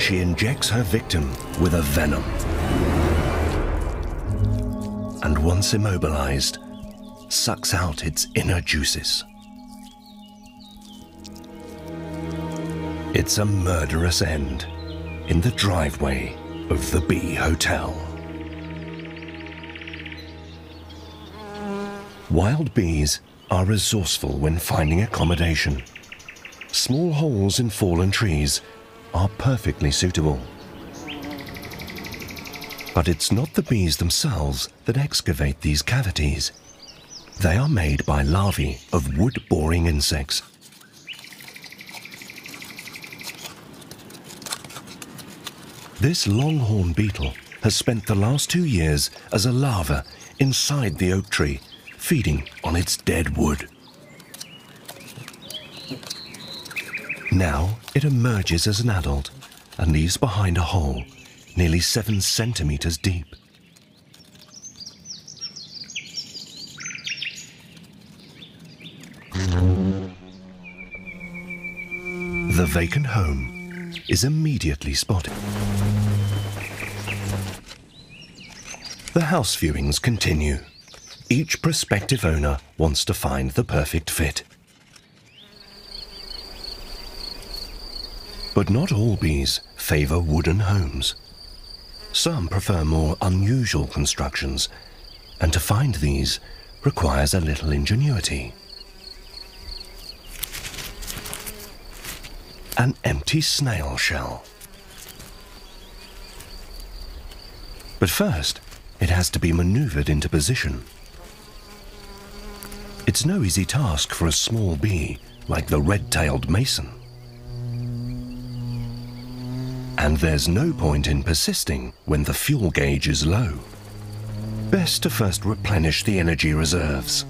she injects her victim with a venom. And once immobilized, sucks out its inner juices. It's a murderous end in the driveway of the Bee Hotel. Wild bees are resourceful when finding accommodation. Small holes in fallen trees are perfectly suitable. But it's not the bees themselves that excavate these cavities. They are made by larvae of wood-boring insects. This longhorn beetle has spent the last 2 years as a larva inside the oak tree, feeding on its dead wood. Now it emerges as an adult and leaves behind a hole nearly 7 centimeters deep. The vacant home is immediately spotted. The house viewings continue. Each prospective owner wants to find the perfect fit. But not all bees favor wooden homes. Some prefer more unusual constructions, and to find these requires a little ingenuity. An empty snail shell. But first, it has to be maneuvered into position. It's no easy task for a small bee like the red-tailed mason. And there's no point in persisting when the fuel gauge is low. Best to first replenish the energy reserves.